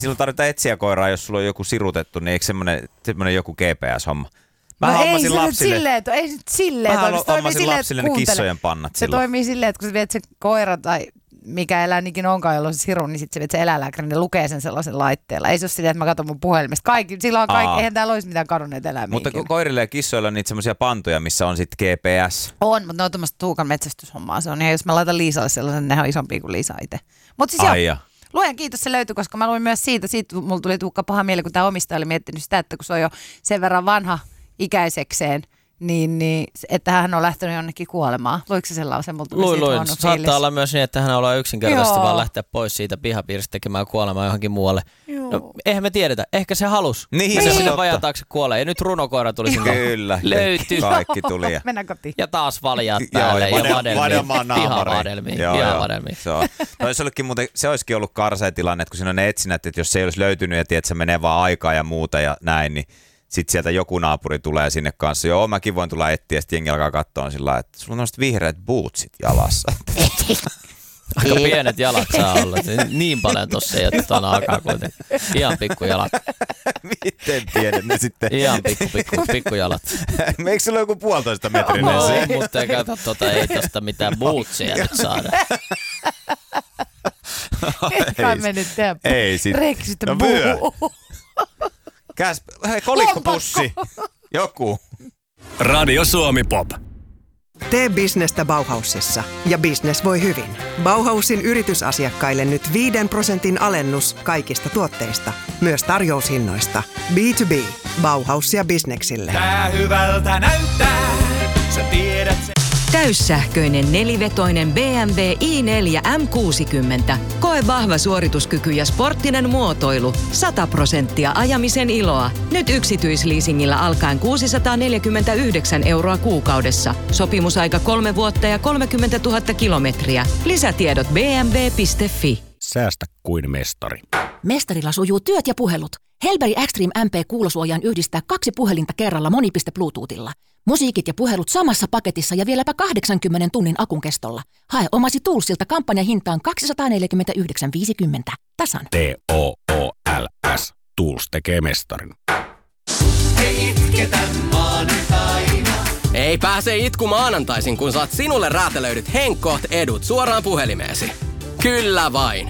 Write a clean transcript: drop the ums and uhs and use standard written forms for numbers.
Silloin tarvitaan etsiä koiraa, jos sulla on joku sirutettu, niin eikö semmoinen joku GPS-homma? Mä no hommasin lapsille. Ei nyt silleen. Mä hommasin lapsille ne kissojen pannat silloin. Se toimii silleen, että kun sä viet se koira tai mikä eläin ikinä onkaan, jolla on se siru, niin sitten se viet se eläinlääkäri, niin lukee sen sellaisen laitteella. Ei se ole silleen, että mä katson mun puhelimesta. Silloin eihän täällä olisi mitään kadonneita eläimiä. Mutta koirille ja kissoilla on niitä semmoisia pantoja, missä on sitten GPS. On, mutta ne on tuommoista Tuukan metsästyshommaa. Se on ihan, jos mä laitan Liisalle sellaisen, nehän on isompia kuin Liisa itse. Mutta siis joo. Luojan kiitos, se löytyi, koska mä luin myös siitä mulla tuli Tuukka paha mieli, kun tämä omistaja oli miettinyt sitä, että kun se on jo sen verran vanha ikäisekseen, niin että hän on lähtenyt jonnekin kuolemaan. Luiko se sellaisen? Luin. Saattaa olla myös niin, että hän on yksinkertaisesti vaan lähteä pois siitä pihapiiristä tekemään kuolemaa johonkin muualle. No, eihän me tiedetä. Ehkä se halus. Niin, se sinne vajan taakse kuolee. Ja nyt runokoira tuli sinne. Kyllä. Löytyi. Kaikki tuli. Mennään kotiin. Ja taas valjaat päälle ja vadelmiin. Pihavadelmiin. Se olisikin ollut karsea tilanne, että kun siinä on ne etsinnät, että jos se ei olisi löytynyt ja tiedät, se menee vaan aikaa ja muuta ja näin, niin sitten sieltä joku naapuri tulee sinne kanssa. Joo, mäkin voin tulla etsiä ja sitten jengi alkaa katsoa sillä lailla, että sulla on noista vihreät bootsit jalassa. Aika pienet jalat saa olla. Niin paljon tossa ei ole tuon alkaa kuitenkin. Ihan pikkujalat. Miten pienet ne sitten? Ihan pikkujalat. Eikö sulla joku 1,5 metriä? No, mutta ei tosta mitään bootseja nyt saada. Kai me nyt tehdä. Ei sit. Reksytä Hei, kolikkopussi. Joku. Radio Suomi Pop. Tee bisnestä Bauhausissa ja business voi hyvin. Bauhausin yritysasiakkaille nyt 5% alennus kaikista tuotteista, myös tarjoushinnoista. B2B, Bauhaus ja bisneksille. Tää hyvältä näyttää, sä tiedät sen. Täyssähköinen nelivetoinen BMW i4 M60. Koe vahva suorituskyky ja sporttinen muotoilu. 100% ajamisen iloa. Nyt yksityisleasingillä alkaen 649 € kuukaudessa. Sopimusaika 3 vuotta ja 30 000 kilometriä. Lisätiedot bmw.fi. Säästä kuin mestari. Mestarilla sujuu työt ja puhelut. Helberi Extreme MP-kuulosuojaan yhdistää 2 puhelinta kerralla monipiste Bluetoothilla. Musiikit ja puhelut samassa paketissa ja vieläpä 80 tunnin akun kestolla. Hae omasi Toolsilta kampanjahintaan 249,50. Tasan. TOOLS. Tools tekee mestarin. Ei itketä maanantaina. Ei pääse itku maanantaisin, kun saat sinulle räätälöidyt Henkkoht edut suoraan puhelimeesi. Kyllä vain.